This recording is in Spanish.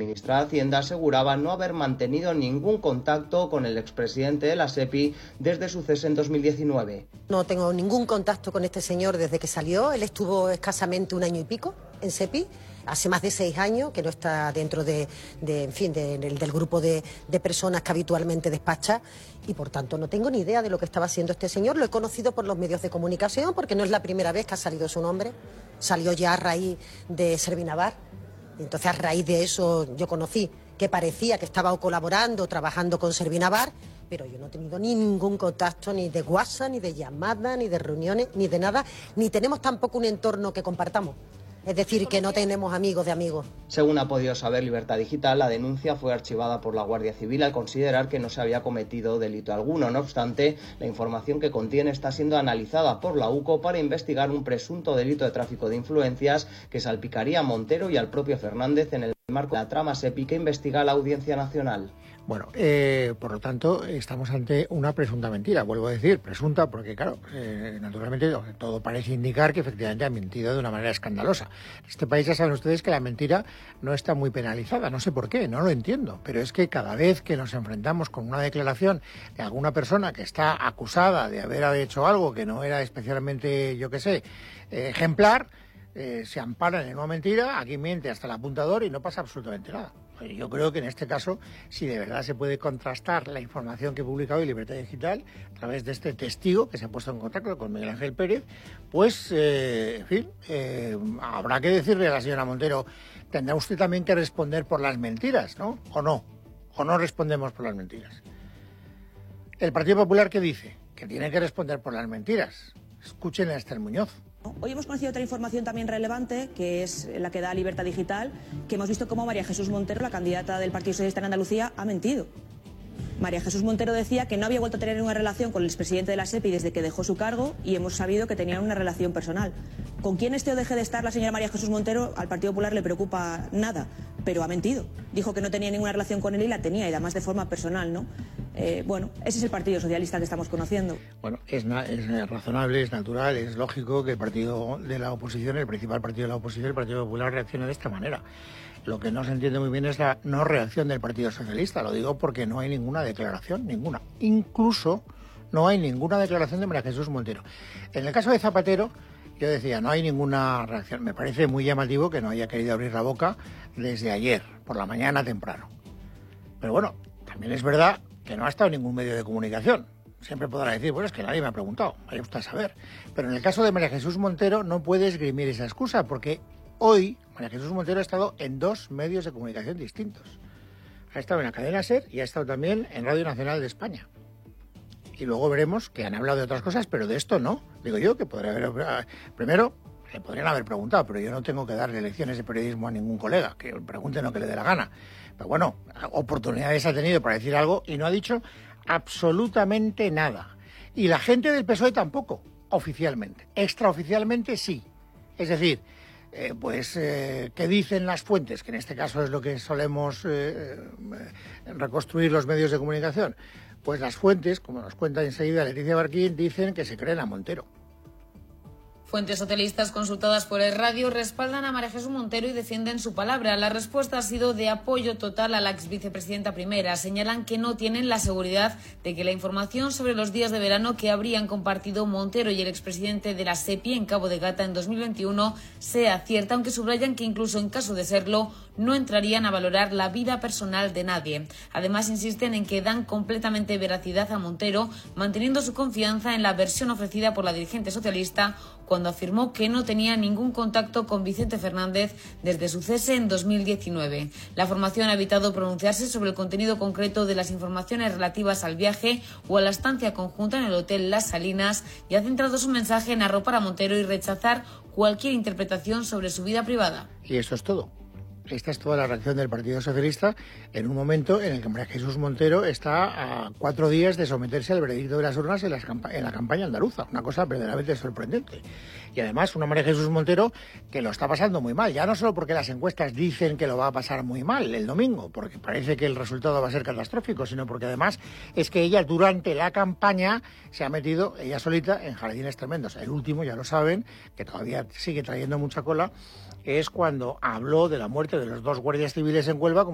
ministra de Hacienda aseguraba no haber mantenido ningún contacto con el expresidente de la SEPI desde su cese en 2019. No tengo ningún contacto con este señor desde que salió. Él estuvo escasamente 1 año y pico en SEPI. Hace más de 6 años que no está dentro del grupo de personas que habitualmente despacha y, por tanto, no tengo ni idea de lo que estaba haciendo este señor. Lo he conocido por los medios de comunicación porque no es la primera vez que ha salido su nombre. Salió ya a raíz de Servinavar. Entonces, a raíz de eso, yo conocí que parecía que estaba colaborando, trabajando con Servinavar, pero yo no he tenido ningún contacto ni de WhatsApp, ni de llamada, ni de reuniones, ni de nada, ni tenemos tampoco un entorno que compartamos. Es decir, que no tenemos amigos de amigos. Según ha podido saber Libertad Digital, la denuncia fue archivada por la Guardia Civil al considerar que no se había cometido delito alguno. No obstante, la información que contiene está siendo analizada por la UCO para investigar un presunto delito de tráfico de influencias que salpicaría a Montero y al propio Fernández en el marco de la trama SEPI que investiga la Audiencia Nacional. Bueno, por lo tanto, estamos ante una presunta mentira. Vuelvo a decir, presunta, porque claro, naturalmente todo parece indicar que efectivamente ha mentido de una manera escandalosa. En este país ya saben ustedes que la mentira no está muy penalizada. No sé por qué, no lo entiendo. Pero es que cada vez que nos enfrentamos con una declaración de alguna persona que está acusada de haber hecho algo que no era especialmente, yo qué sé, ejemplar, se amparan en una mentira, aquí miente hasta el apuntador y no pasa absolutamente nada. Yo creo que en este caso, si de verdad se puede contrastar la información que publica hoy Libertad Digital a través de este testigo que se ha puesto en contacto con Miguel Ángel Pérez, pues, en fin, habrá que decirle a la señora Montero, tendrá usted también que responder por las mentiras, ¿no? ¿O no respondemos por las mentiras? El Partido Popular, ¿qué dice? Que tiene que responder por las mentiras. Escuchen a Esther Muñoz. Hoy hemos conocido otra información también relevante, que es la que da Libertad Digital, que hemos visto cómo María Jesús Montero, la candidata del Partido Socialista en Andalucía, ha mentido. María Jesús Montero decía que no había vuelto a tener una relación con el expresidente de la SEPI desde que dejó su cargo y hemos sabido que tenían una relación personal. Con quién esté o deje de estar la señora María Jesús Montero, al Partido Popular le preocupa nada, pero ha mentido. Dijo que no tenía ninguna relación con él y la tenía, y además de forma personal, ¿no? Bueno, ese es el Partido Socialista que estamos conociendo. Bueno, es razonable, es natural, es lógico que el partido de la oposición, el principal partido de la oposición, el Partido Popular, reaccione de esta manera. Lo que no se entiende muy bien es la no reacción del Partido Socialista. Lo digo porque no hay ninguna declaración, ninguna. Incluso no hay ninguna declaración de María Jesús Montero. En el caso de Zapatero, yo decía, no hay ninguna reacción. Me parece muy llamativo que no haya querido abrir la boca desde ayer, por la mañana temprano. Pero bueno, también es verdad que no ha estado en ningún medio de comunicación. Siempre podrá decir, bueno, es que nadie me ha preguntado, vaya usted a saber. Pero en el caso de María Jesús Montero no puede esgrimir esa excusa, porque hoy María Jesús Montero ha estado en 2 medios de comunicación distintos. Ha estado en la cadena SER y ha estado también en Radio Nacional de España. Y luego veremos que han hablado de otras cosas, pero de esto no. Digo yo que podría haber... Primero, le podrían haber preguntado, pero yo no tengo que darle lecciones de periodismo a ningún colega, que pregunte lo que le dé la gana. Pero bueno, oportunidades ha tenido para decir algo y no ha dicho absolutamente nada. Y la gente del PSOE tampoco, oficialmente. Extraoficialmente sí. Es decir, ¿qué dicen las fuentes? Que en este caso es lo que solemos reconstruir los medios de comunicación. Pues las fuentes, como nos cuenta enseguida Leticia Barquín, dicen que se creen a Montero. Fuentes socialistas consultadas por el radio respaldan a María Jesús Montero y defienden su palabra. La respuesta ha sido de apoyo total a la ex vicepresidenta primera. Señalan que no tienen la seguridad de que la información sobre los días de verano que habrían compartido Montero y el expresidente de la SEPI en Cabo de Gata en 2021 sea cierta, aunque subrayan que incluso en caso de serlo no entrarían a valorar la vida personal de nadie. Además, insisten en que dan completamente veracidad a Montero, manteniendo su confianza en la versión ofrecida por la dirigente socialista cuando afirmó que no tenía ningún contacto con Vicente Fernández desde su cese en 2019. La formación ha evitado pronunciarse sobre el contenido concreto de las informaciones relativas al viaje o a la estancia conjunta en el Hotel Las Salinas y ha centrado su mensaje en arropar a Montero y rechazar cualquier interpretación sobre su vida privada. Y eso es todo. Esta es toda la reacción del Partido Socialista en un momento en el que María Jesús Montero está a 4 días de someterse al veredicto de las urnas en la campaña andaluza. Una cosa verdaderamente sorprendente. Y además una María Jesús Montero que lo está pasando muy mal. Ya no solo porque las encuestas dicen que lo va a pasar muy mal el domingo, porque parece que el resultado va a ser catastrófico, sino porque además es que ella durante la campaña se ha metido ella solita en jardines tremendos. El último, ya lo saben, que todavía sigue trayendo mucha cola, es cuando habló de la muerte de los 2 guardias civiles en Huelva